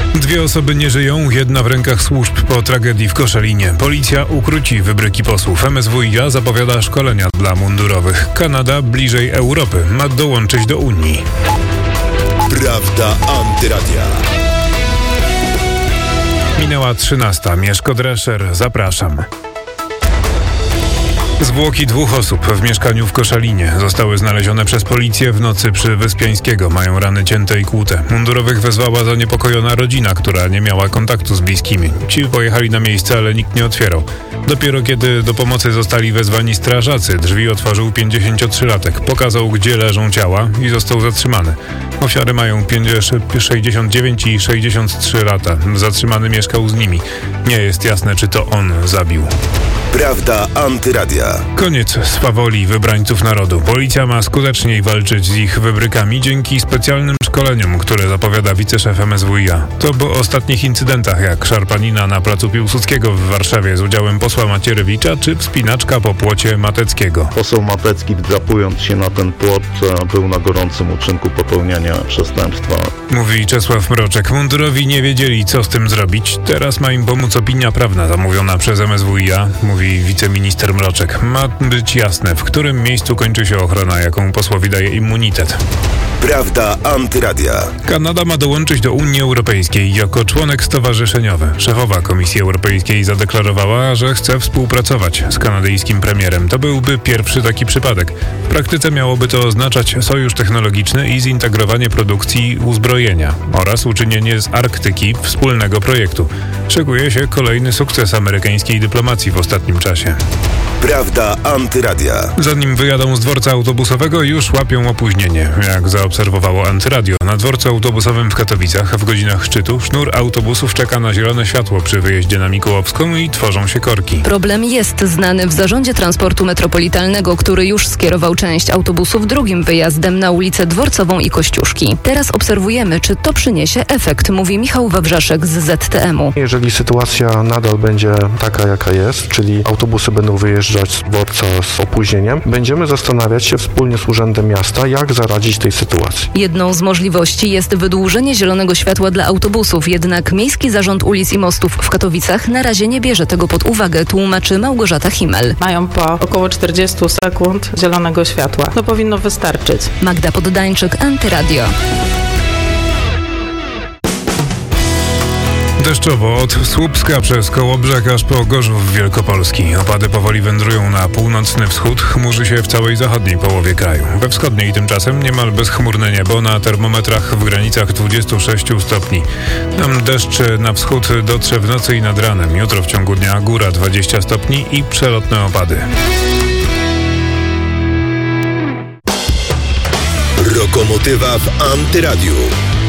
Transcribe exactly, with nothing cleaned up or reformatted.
Dwie osoby nie żyją, jedna w rękach służb po tragedii w Koszalinie. Policja ukróci wybryki posłów. M S W i A zapowiada szkolenia dla mundurowych. Kanada bliżej Europy ma dołączyć do Unii. Prawda Antyradia. Minęła trzynasta. Mieszko Drescher. Zapraszam. Zwłoki dwóch osób w mieszkaniu w Koszalinie zostały znalezione przez policję w nocy przy Wyspiańskiego. Mają rany cięte i kłute. Mundurowych wezwała zaniepokojona rodzina, która nie miała kontaktu z bliskimi. Ci pojechali na miejsce, ale nikt nie otwierał. Dopiero kiedy do pomocy zostali wezwani strażacy, drzwi otworzył pięćdziesięciotrzylatek. Pokazał, gdzie leżą ciała i został zatrzymany. Ofiary mają sześćdziesiąt dziewięć i sześćdziesiąt trzy lata. Zatrzymany mieszkał z nimi. Nie jest jasne, czy to on zabił. Prawda Antyradia. Koniec swawoli wybrańców narodu. Policja ma skuteczniej walczyć z ich wybrykami dzięki specjalnym szkoleniom, które zapowiada wiceszef M S W i A. To po ostatnich incydentach jak szarpanina na placu Piłsudskiego w Warszawie z udziałem posła Macierewicza czy wspinaczka po płocie Mateckiego. Poseł Matecki, wdrapując się na ten płot, był na gorącym uczynku popełniania przestępstwa. Mówi Czesław Mroczek. Mundurowi nie wiedzieli, co z tym zrobić. Teraz ma im pomóc opinia prawna zamówiona przez M S W i A, mówi wiceminister Mroczek. Ma być jasne, w którym miejscu kończy się ochrona, jaką posłowi daje immunitet. Prawda Antyradia. Kanada ma dołączyć do Unii Europejskiej jako członek stowarzyszeniowy. Szefowa Komisji Europejskiej zadeklarowała, że chce współpracować z kanadyjskim premierem. To byłby pierwszy taki przypadek. W praktyce miałoby to oznaczać sojusz technologiczny i zintegrowanie produkcji uzbrojenia oraz uczynienie z Arktyki wspólnego projektu. Szykuje się kolejny sukces amerykańskiej dyplomacji w ostatnim czasie. Prawda Antyradia. Zanim wyjadą z dworca autobusowego, już łapią opóźnienie. Jak zaobserwowało Antyradio, na dworcu autobusowym w Katowicach w godzinach szczytu sznur autobusów czeka na zielone światło przy wyjeździe na Mikołowską i tworzą się korki. Problem jest znany w Zarządzie Transportu Metropolitalnego, który już skierował część autobusów drugim wyjazdem na ulicę Dworcową i Kościuszki. Teraz obserwujemy, czy to przyniesie efekt, mówi Michał Wawrzaszek z Z T M-u. Jeżeli sytuacja nadal będzie taka, jaka jest, czyli autobusy będą wyjeżdżać z dworca z opóźnieniem, będziemy zastanawiać się wspólnie z Urzędem Miasta, jak zaradzić tej sytuacji. Jedną z możliwości jest wydłużenie zielonego światła dla autobusów, jednak Miejski Zarząd Ulic i Mostów w Katowicach na razie nie bierze tego pod uwagę, tłumaczy Małgorzata Himmel. Mają po około czterdziestu sekund zielonego światła. To powinno wystarczyć. Magda Poddańczyk, Antyradio. Deszczowo od Słupska przez Kołobrzeg aż po Gorzów Wielkopolski. Opady powoli wędrują na północny wschód, chmurzy się w całej zachodniej połowie kraju. We wschodniej tymczasem niemal bezchmurne niebo, na termometrach w granicach dwudziestu sześciu stopni. Tam deszcz na wschód dotrze w nocy i nad ranem. Jutro w ciągu dnia góra dwadzieścia stopni i przelotne opady. Lokomotywa w Antyradiu.